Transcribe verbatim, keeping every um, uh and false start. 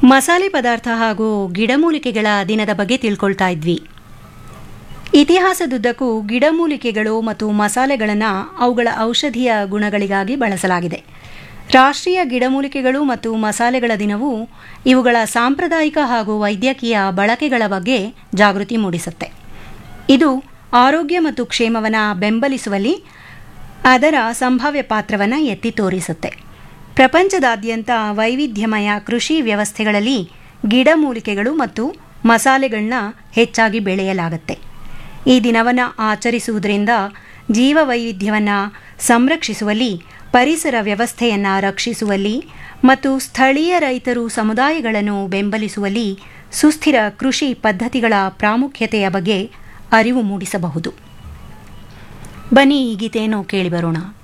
ಮಸಾಲೆ ಪದಾರ್ಥ ಹಾಗೂ ಗಿಡಮೂಲಿಕೆಗಳ ದಿನದ ಬಗ್ಗೆ ತಿಳ್ಕೊಳ್ತಾ ಇದ್ವಿ. ಇತಿಹಾಸದುದ್ದಕ್ಕೂ ಗಿಡಮೂಲಿಕೆಗಳು ಮತ್ತು ಮಸಾಲೆಗಳನ್ನು ಅವುಗಳ ಔಷಧೀಯ ಗುಣಗಳಿಗಾಗಿ ಬಳಸಲಾಗಿದೆ. ರಾಷ್ಟ್ರೀಯ ಗಿಡಮೂಲಿಕೆಗಳು ಮತ್ತು ಮಸಾಲೆಗಳ ದಿನವು ಇವುಗಳ ಸಾಂಪ್ರದಾಯಿಕ ಹಾಗೂ ವೈದ್ಯಕೀಯ ಬಳಕೆಗಳ ಬಗ್ಗೆ ಜಾಗೃತಿ ಮೂಡಿಸುತ್ತೆ. ಇದು ಆರೋಗ್ಯ ಮತ್ತು ಕ್ಷೇಮವನ್ನು ಬೆಂಬಲಿಸುವಲ್ಲಿ ಅದರ ಸಂಭಾವ್ಯ ಪಾತ್ರವನ್ನು ಎತ್ತಿ ತೋರಿಸುತ್ತೆ. ಪ್ರಪಂಚದಾದ್ಯಂತ ವೈವಿಧ್ಯಮಯ ಕೃಷಿ ವ್ಯವಸ್ಥೆಗಳಲ್ಲಿ ಗಿಡಮೂಲಿಕೆಗಳು ಮತ್ತು ಮಸಾಲೆಗಳನ್ನ ಹೆಚ್ಚಾಗಿ ಬೆಳೆಯಲಾಗುತ್ತೆ. ಈ ದಿನವನ್ನು ಆಚರಿಸುವುದರಿಂದ ಜೀವವೈವಿಧ್ಯವನ್ನು ಸಂರಕ್ಷಿಸುವಲ್ಲಿ, ಪರಿಸರ ವ್ಯವಸ್ಥೆಯನ್ನು ರಕ್ಷಿಸುವಲ್ಲಿ ಮತ್ತು ಸ್ಥಳೀಯ ರೈತರು ಸಮುದಾಯಗಳನ್ನು ಬೆಂಬಲಿಸುವಲ್ಲಿ ಸುಸ್ಥಿರ ಕೃಷಿ ಪದ್ಧತಿಗಳ ಪ್ರಾಮುಖ್ಯತೆಯ ಬಗ್ಗೆ ಅರಿವು ಮೂಡಿಸಬಹುದು. ಬನ್ನಿ ಈ ಗೀತೆಯನ್ನು ಕೇಳಿ ಬರೋಣ.